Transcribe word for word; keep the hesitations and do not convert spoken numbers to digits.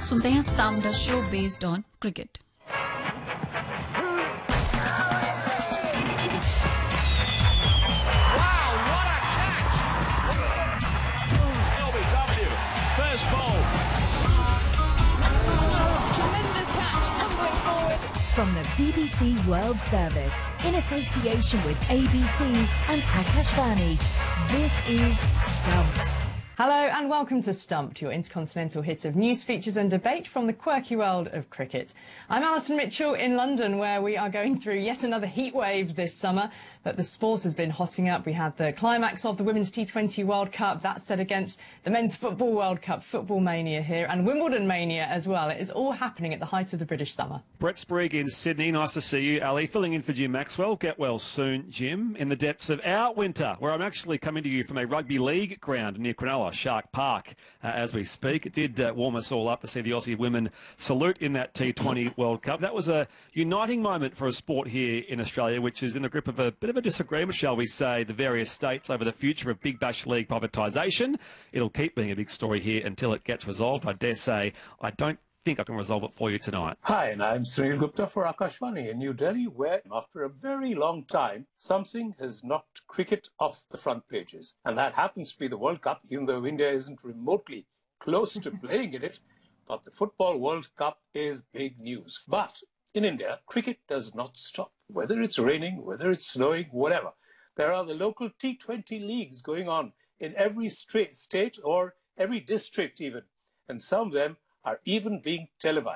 सुनते हैं stumped, the show based on cricket. From the B B C World Service, in association with A B C and Akashvani, this is Stumped. Hello and welcome to Stumped, your intercontinental hit of news, features and debate from the quirky world of cricket. I'm Alison Mitchell in London, where we are going through yet another heatwave this summer, but the sport has been hotting up. We had the climax of the Women's T twenty World Cup, that set against the Men's Football World Cup, football mania here, and Wimbledon mania as well. It is all happening at the height of the British summer. Brett Sprigg in Sydney, nice to see you, Ali, filling in for Jim Maxwell. Get well soon, Jim, in the depths of our winter, where I'm actually coming to you from a rugby league ground near Cronulla, Shark Park, uh, as we speak. It did uh, warm us all up to see the Aussie women salute in that T twenty World Cup. That was a uniting moment for a sport here in Australia, which is in the grip of a bit of a disagreement, shall we say, the various states over the future of Big Bash League privatisation. It'll keep being a big story here until it gets resolved. I dare say I don't think I can resolve it for you tonight. Hi, and I'm Sunil Gupta for Akashvani in New Delhi, where after a very long time, something has knocked cricket off the front pages. And that happens to be the World Cup, even though India isn't remotely close to playing in it. But the Football World Cup is big news. But in India, cricket does not stop. Whether it's raining, whether it's snowing, whatever. There are the local T twenty leagues going on in every state or every district even. And some of them are even being televised.